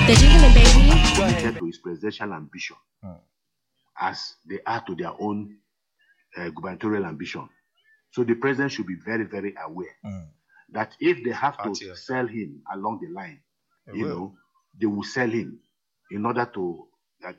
They're jiggling, baby. Committed to his presidential ambition as they are to their own gubernatorial ambition. So the president should be very, very aware that if they have to sell him along the line, they will sell him in order to,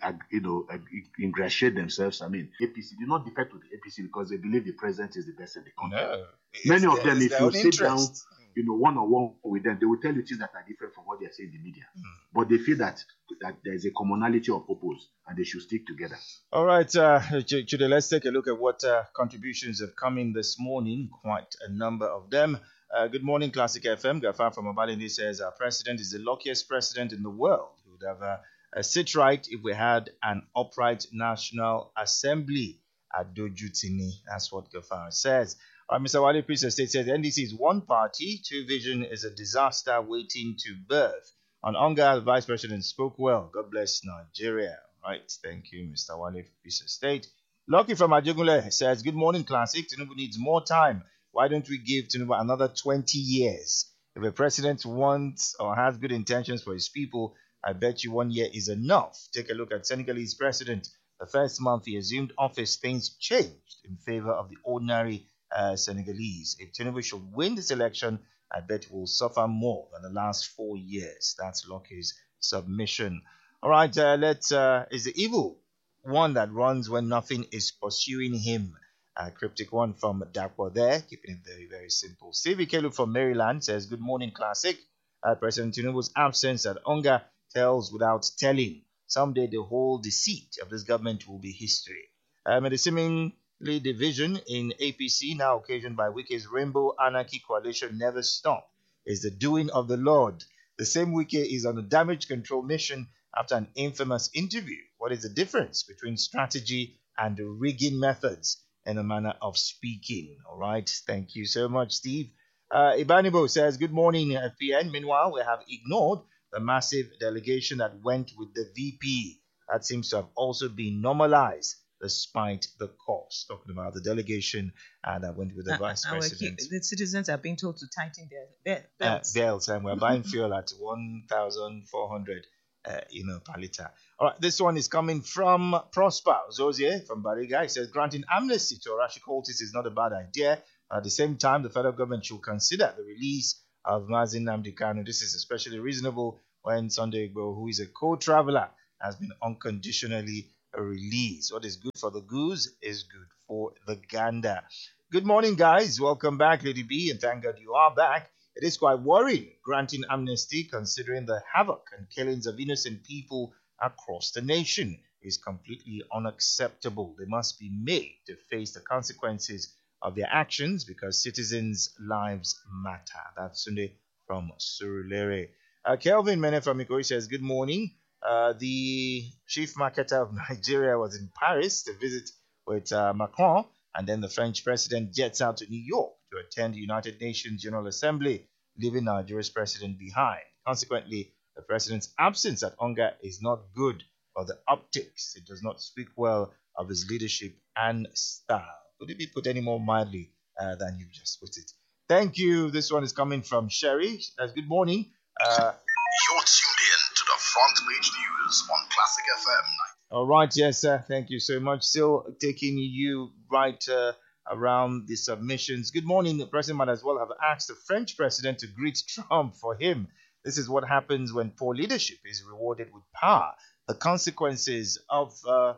ingratiate themselves. I mean, APC did not defect to the APC because they believe the president is the best in the country. No, Many of them, if you sit down, interest. one-on-one with them, they will tell you things that are different from what they are saying in the media. But they feel that there is a commonality of purpose and they should stick together. All right, Chude, let's take a look at what contributions have come in this morning. Quite a number of them. Good morning, Classic FM. Gafar from Abalindi says, our president is the luckiest president in the world. He would have sit right if we had an upright National Assembly at Dojutini. That's what Gafar says. Mr. Wale Priest State says, NDC is one party, two vision is a disaster waiting to birth. On Onga, the Vice President spoke well. God bless Nigeria. Right, thank you, Mr. Wale Priest State. Lucky from Ajungule says, good morning, Classic. Tinubu needs more time. Why don't we give Tinubu another 20 years? If a president wants or has good intentions for his people, I bet you 1 year is enough. Take a look at Senegalese president. The first month he assumed office, things changed in favor of the ordinary Senegalese. If Tinubu should win this election, I bet we'll suffer more than the last 4 years. That's Lucky's submission. All right, is the evil one that runs when nothing is pursuing him. Cryptic one from Dapo there, keeping it very, very simple. Stevie Kelu from Maryland says, good morning, Classic. President Tinubu's absence at Onga tells without telling. Someday the whole deceit of this government will be history. And the seemingly division in APC, now occasioned by Wike's Rainbow Anarchy Coalition, never stop. Is the doing of the Lord. The same Wike is on a damage control mission after an infamous interview. What is the difference between strategy and rigging methods in a manner of speaking? All right. Thank you so much, Steve. Ibanibo says, good morning, FPN. Meanwhile, we have ignored the massive delegation that went with the VP. That seems to have also been normalized despite the cost. Talking about the delegation that went with the vice president. The citizens are being told to tighten their belts. Belts, and we're buying fuel at 1,400 per liter. All right, this one is coming from Prosper Zozie from Bariga. He says, granting amnesty to Orashi Cultists is not a bad idea. At the same time, the federal government should consider the release of Mazin Nnamdi Kanu. This is especially reasonable when Sunday Igbo, who is a co-traveler, has been unconditionally released. What is good for the goose is good for the gander. Good morning, guys. Welcome back, Lady B, and thank God you are back. It is quite worrying granting amnesty, considering the havoc and killings of innocent people across the nation is completely unacceptable. They must be made to face the consequences of their actions because citizens' lives matter. That's Sunday from Surulere. Kelvin Mene from Ikoi says, good morning. The chief marketer of Nigeria was in Paris to visit with Macron, and then the French president jets out to New York to attend the United Nations General Assembly, leaving Nigeria's president behind. Consequently, the president's absence at Onga is not good for the optics. It does not speak well of his leadership and style. Could it be put any more mildly than you just put it? Thank you. This one is coming from Sherry. She says, good morning. You're tuned in to the Front Page News on Classic FM. All right, yes, sir. Thank you so much. Still taking you right around the submissions. Good morning. The president might as well have asked the French president to greet Trump for him. This is what happens when poor leadership is rewarded with power. The consequences of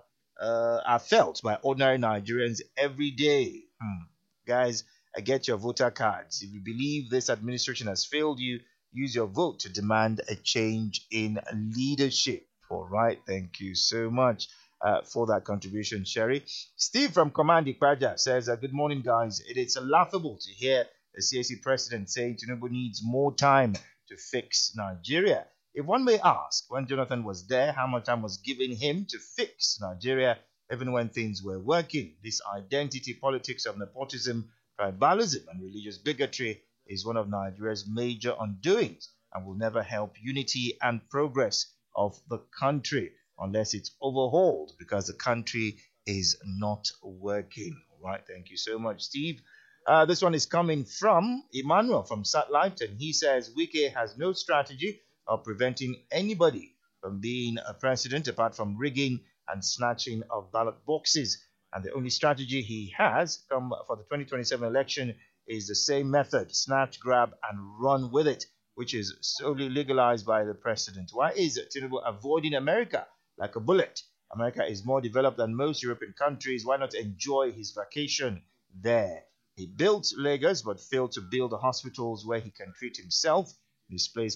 are felt by ordinary Nigerians every day. Guys, get your voter cards. If you believe this administration has failed you, use your vote to demand a change in leadership. All right, thank you so much for that contribution, Sherry. Steve from Command Ikpaja says, good morning, guys. It is laughable to hear the CAC president saying Tinubu needs more time to fix Nigeria. If one may ask, when Jonathan was there, how much time was given him to fix Nigeria, even when things were working? This identity politics of nepotism, tribalism, and religious bigotry is one of Nigeria's major undoings and will never help unity and progress of the country unless it's overhauled, because the country is not working. All right, thank you so much, Steve. This one is coming from Emmanuel from Satellite, and he says Wike has no strategy of preventing anybody from being a president apart from rigging and snatching of ballot boxes. And the only strategy he has come for the 2027 election is the same method: snatch, grab, and run with it, which is solely legalized by the president. Why is Tinubu avoiding America like a bullet? America is more developed than most European countries. Why not enjoy his vacation there? He built Lagos but failed to build the hospitals where he can treat himself. Displaced